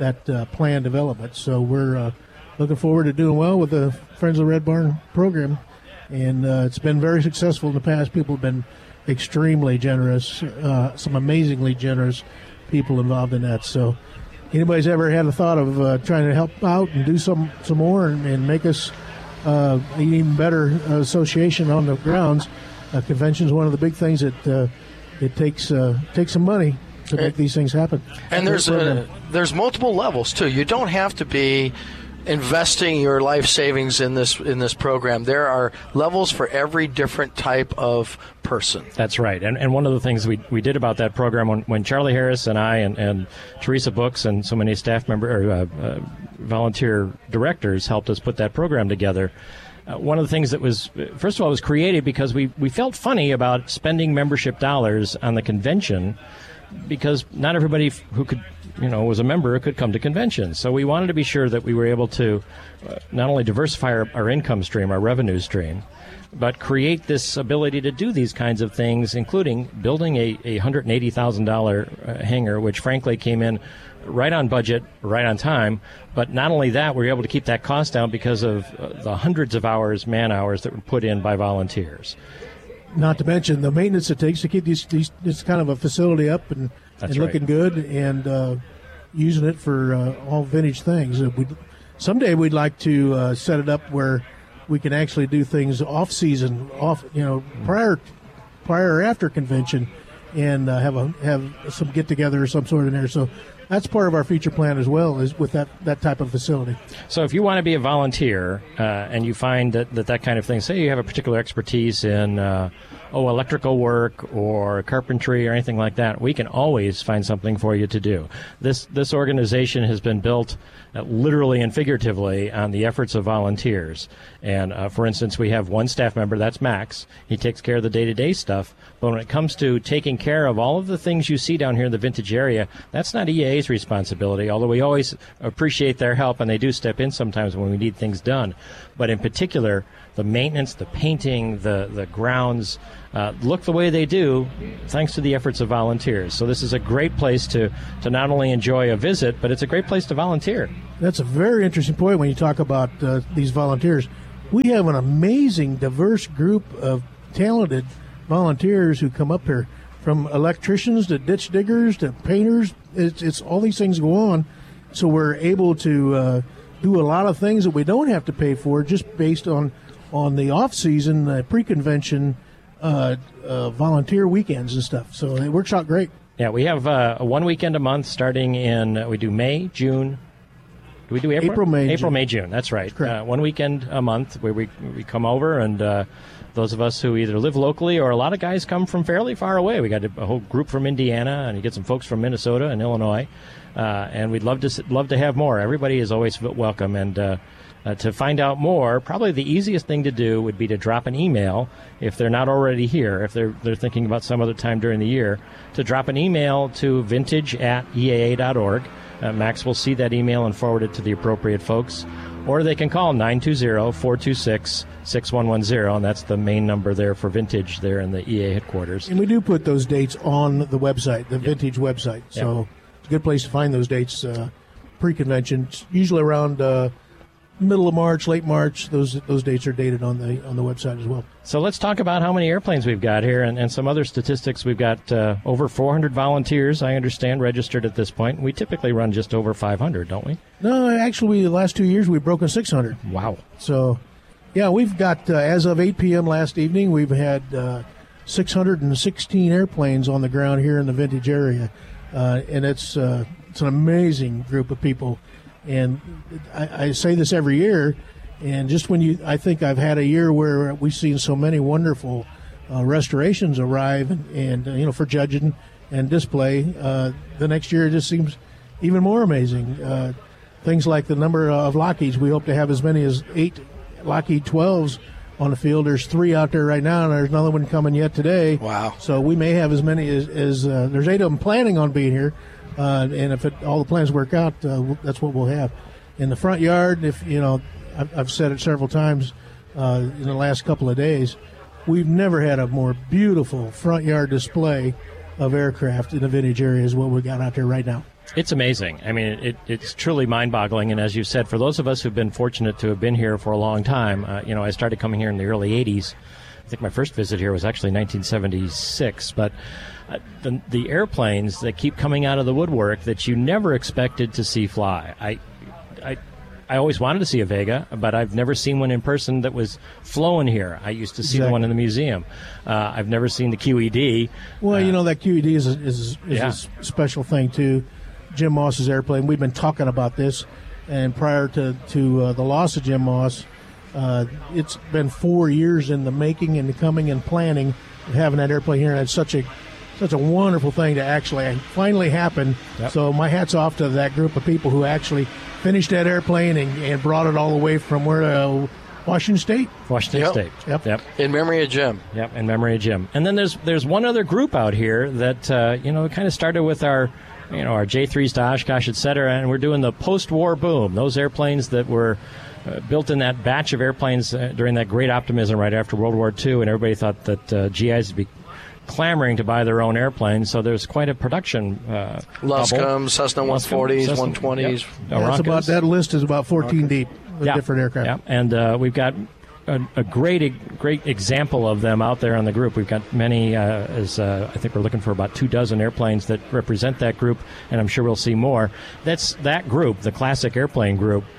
plan development. So we're looking forward to doing well with the Friends of the Red Barn program. And it's been very successful in the past. People have been extremely generous, some amazingly generous people involved in that. So anybody's ever had a thought of trying to help out and do some more and make us an even better association on the grounds, convention is one of the big things that it takes some money to make these things happen.
And there's multiple levels too. You don't have to be investing your life savings in this program. There are levels for every different type of person.
That's right. And one of the things we did about that program when Charlie Harris and I and Teresa Books and so many staff volunteer directors helped us put that program together. One of the things that was, first of all, was created because we felt funny about spending membership dollars on the convention because not everybody who could, was a member could come to conventions. So we wanted to be sure that we were able to not only diversify our income stream, our revenue stream, but create this ability to do these kinds of things, including building a $180,000 hangar, which frankly came in right on budget, right on time. But not only that, we were able to keep that cost down because of the hundreds of man hours that were put in by volunteers.
Not to mention the maintenance it takes to keep this kind of a facility up and looking good and using it for all vintage things. Someday we'd like to set it up where we can actually do things off season, prior or after convention, and have some get together or some sort in there. So that's part of our future plan as well, is with that type of facility.
So if you want to be a volunteer and you find that kind of thing, say you have a particular expertise in electrical work or carpentry or anything like that, we can always find something for you to do. This organization has been built literally and figuratively on the efforts of volunteers. And for instance, we have one staff member, that's Max. He takes care of the day-to-day stuff. But when it comes to taking care of all of the things you see down here in the Vintage area, that's not EAA's responsibility, although we always appreciate their help, and they do step in sometimes when we need things done. But in particular, the maintenance, the painting, the grounds look the way they do thanks to the efforts of volunteers. So this is a great place to not only enjoy a visit, but it's a great place to volunteer.
That's a very interesting point when you talk about these volunteers. We have an amazing, diverse group of talented volunteers who come up here, from electricians to ditch diggers to painters. It's all these things go on, so we're able to do a lot of things that we don't have to pay for, just based on the off-season, pre-convention volunteer weekends and stuff. So it works out great.
Yeah, we have one weekend a month starting in, we do May, June. Do we do April?
April,
May, June. That's right.
That's correct.
One weekend a month where we come over, and those of us who either live locally, or a lot of guys come from fairly far away. We got a whole group from Indiana, and you get some folks from Minnesota and Illinois, and we'd love to have more. Everybody is always welcome, and to find out more, probably the easiest thing to do would be to drop an email if they're not already here, if they're thinking about some other time during the year, to drop an email to vintage@eaa.org. Max will see that email and forward it to the appropriate folks. Or they can call 920-426-6110, and that's the main number there for Vintage there in the EAA headquarters.
And we do put those dates on the website, the Vintage website. So it's a good place to find those dates pre-convention. Usually around middle of March, late March. Those dates are dated on the website as well.
So let's talk about how many airplanes we've got here and some other statistics. We've got over 400 volunteers, I understand, registered at this point. We typically run just over 500, don't we?
No, actually, the last 2 years we've broken 600.
Wow.
So, yeah, we've got, as of 8 p.m. last evening, we've had 616 airplanes on the ground here in the Vintage area. And it's an amazing group of people. And I say this every year, and just when I think I've had a year where we've seen so many wonderful restorations arrive, and for judging and display, the next year it just seems even more amazing. Things like the number of Lockheeds, we hope to have as many as 8 Lockheed 12s on the field. There's 3 out there right now, and there's another one coming yet today.
Wow.
So we may have as many as there's 8 of them planning on being here. And if all the plans work out, that's what we'll have. In the front yard, I've said it several times in the last couple of days, we've never had a more beautiful front yard display of aircraft in the Vintage area as what we got out there right now.
It's amazing. I mean, it's truly mind-boggling. And as you said, for those of us who've been fortunate to have been here for a long time, I started coming here in the early 80s. I think my first visit here was actually 1976, but the airplanes that keep coming out of the woodwork that you never expected to see fly. I always wanted to see a Vega, but I've never seen one in person that was flown here. I used to see the one in the museum. I've never seen the QED.
Well, that QED is a special thing, too. Jim Moss's airplane, we've been talking about this, and prior to the loss of Jim Moss, it's been 4 years in the making and coming and planning, having that airplane here, and it's such a wonderful thing to actually finally happen. Yep. So my hat's off to that group of people who actually finished that airplane and brought it all the way from where Washington State.
Washington State.
Yep.
In memory of Jim.
Yep, in memory of Jim. And then there's one other group out here that kind of started with our J3s to Oshkosh, et cetera, and we're doing the post-war boom. Those airplanes that were built in that batch of airplanes during that great optimism right after World War II, and everybody thought that GIs would be clamoring to buy their own airplanes, so there's quite a production
Luscombe, Cessna 140s, 120s.
Yep. That list is about 14 deep with different aircraft.
Yeah, and we've got a great example of them out there on the group. We've got many, I think we're looking for about 24 airplanes that represent that group, and I'm sure we'll see more. That group, the classic airplane group,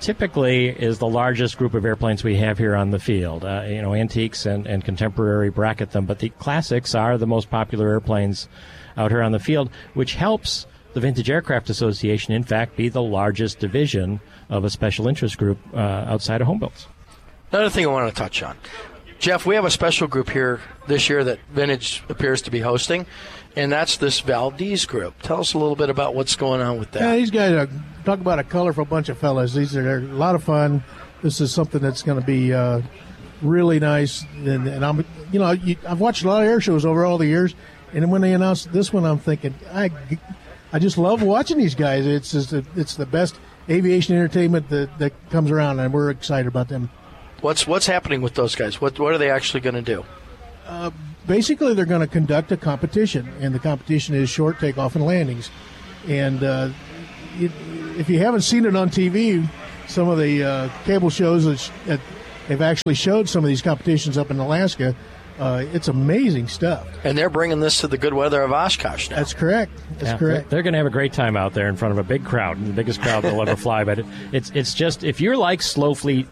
typically is the largest group of airplanes we have here on the field. Antiques and contemporary bracket them, but the classics are the most popular airplanes out here on the field, which helps the Vintage Aircraft Association, in fact, be the largest division of a special interest group outside of home builds.
Another thing I want to touch on. Jeff, we have a special group here this year that Vintage appears to be hosting, and that's this Valdez group. Tell us a little bit about what's going on with that.
Yeah, these guys are, talk about a colorful bunch of fellas. They're a lot of fun. This is something that's going to be really nice. And I'm, I've watched a lot of air shows over all the years, and when they announced this one, I'm thinking, I just love watching these guys. It's the best aviation entertainment that comes around, and we're excited about them.
What's happening with those guys? What are they actually going to do?
Basically, they're going to conduct a competition, and the competition is short takeoff and landings. And if you haven't seen it on TV, some of the cable shows that have actually showed some of these competitions up in Alaska, it's amazing stuff.
And they're bringing this to the good weather of Oshkosh now.
That's correct. That's correct.
They're going to have a great time out there in front of a big crowd, the biggest crowd they'll ever fly. But it's just, if you're like Slow Fleet